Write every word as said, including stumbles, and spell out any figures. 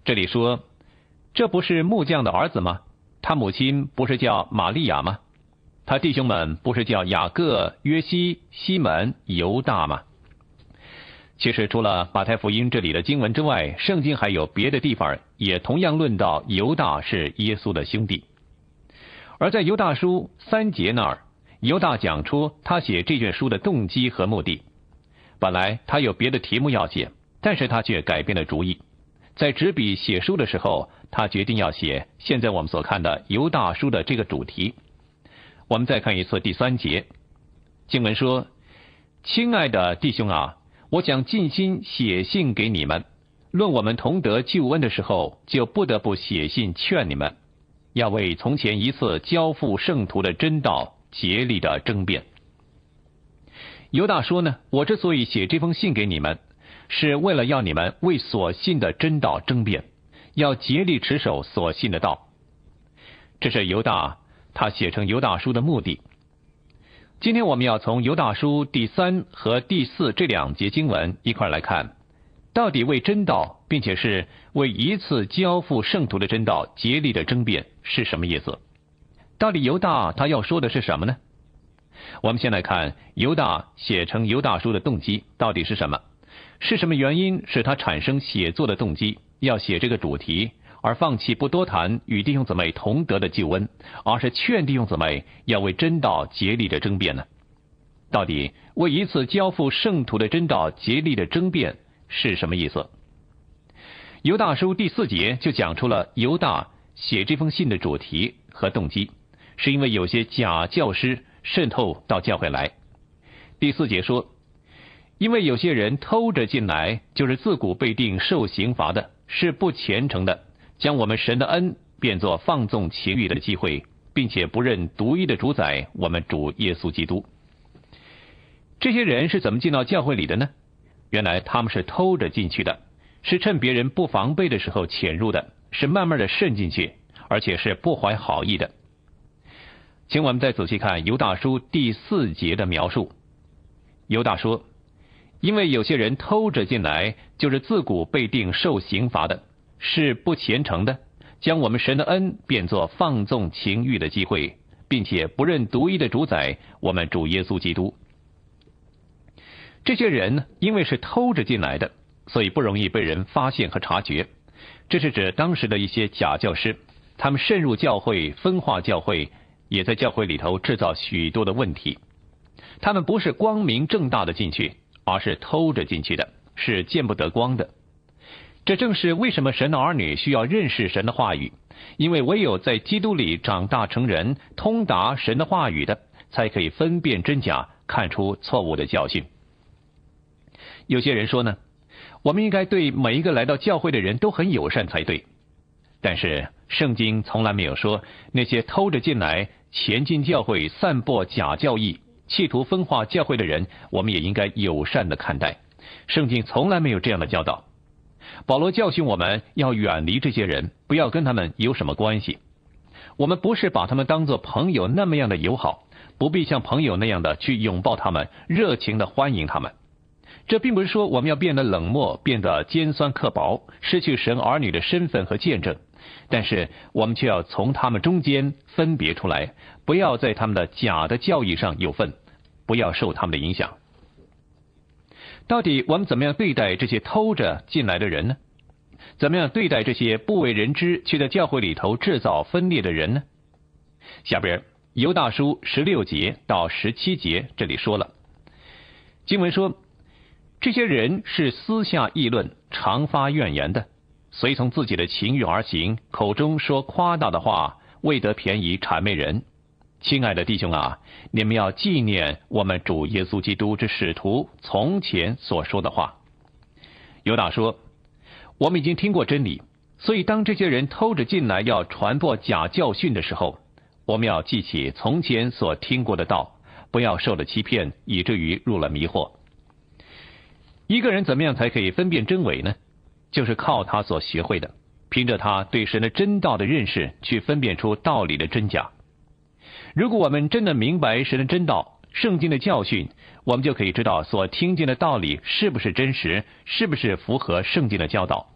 这里说，这不是木匠的儿子吗？他母亲不是叫玛利亚吗？他弟兄们不是叫雅各、约西、西门、犹大吗？其实除了马太福音这里的经文之外，圣经还有别的地方也同样论到犹大是耶稣的兄弟。而在犹大书三节那儿，犹大讲出他写这卷书的动机和目的。本来他有别的题目要写，但是他却改变了主意。在执笔写书的时候，他决定要写现在我们所看的犹大书的这个主题。我们再看一次第三节，经文说：亲爱的弟兄啊，我想尽心写信给你们，论我们同得救恩的时候，就不得不写信劝你们，要为从前一次交付圣徒的真道竭力的争辩。犹大说呢，我之所以写这封信给你们，是为了要你们为所信的真道争辩，要竭力持守所信的道。这是犹大他写成犹大书的目的。今天我们要从犹大书第三和第四这两节经文一块来看，到底为真道，并且是为一次交付圣徒的真道竭力的争辩是什么意思？到底犹大他要说的是什么呢？我们先来看犹大写成犹大书的动机到底是什么？是什么原因使他产生写作的动机，要写这个主题，而放弃不多谈与弟兄姊妹同得的救恩，而是劝弟兄姊妹要为真道竭力的争辩呢？到底为一次交付圣徒的真道竭力的争辩是什么意思？犹大书第四节就讲出了犹大写这封信的主题和动机，是因为有些假教师渗透到教会来。第四节说，因为有些人偷着进来，就是自古被定受刑罚的，是不虔诚的，将我们神的恩变作放纵情欲的机会，并且不认独一的主宰我们主耶稣基督。这些人是怎么进到教会里的呢？原来他们是偷着进去的，是趁别人不防备的时候潜入的，是慢慢的渗进去，而且是不怀好意的。请我们再仔细看犹大书第四节的描述。犹大说，因为有些人偷着进来，就是自古被定受刑罚的，是不虔诚的，将我们神的恩变作放纵情欲的机会，并且不认独一的主宰我们主耶稣基督。这些人呢，因为是偷着进来的，所以不容易被人发现和察觉。这是指当时的一些假教师，他们渗入教会，分化教会，也在教会里头制造许多的问题。他们不是光明正大的进去，而是偷着进去的，是见不得光的。这正是为什么神的儿女需要认识神的话语，因为唯有在基督里长大成人，通达神的话语的，才可以分辨真假，看出错误的教训。有些人说呢，我们应该对每一个来到教会的人都很友善才对。但是圣经从来没有说那些偷着进来、前进教会、散播假教义、企图分化教会的人，我们也应该友善的看待。圣经从来没有这样的教导。保罗教训我们要远离这些人，不要跟他们有什么关系。我们不是把他们当作朋友那么样的友好，不必像朋友那样的去拥抱他们，热情的欢迎他们。这并不是说我们要变得冷漠，变得尖酸刻薄，失去神儿女的身份和见证，但是我们却要从他们中间分别出来，不要在他们的假的教义上有份，不要受他们的影响。到底我们怎么样对待这些偷着进来的人呢？怎么样对待这些不为人知却在教会里头制造分裂的人呢？下边犹大书十六节到十七节这里说了，经文说，这些人是私下议论，常发怨言的，随从自己的情欲而行，口中说夸大的话，为得便宜谄媚人。亲爱的弟兄啊，你们要纪念我们主耶稣基督之使徒从前所说的话。犹大说，我们已经听过真理，所以当这些人偷着进来要传播假教训的时候，我们要记起从前所听过的道，不要受了欺骗，以至于入了迷惑。一个人怎么样才可以分辨真伪呢？就是靠他所学会的，凭着他对神的真道的认识，去分辨出道理的真假。如果我们真的明白神的真道、圣经的教训，我们就可以知道所听见的道理是不是真实，是不是符合圣经的教导。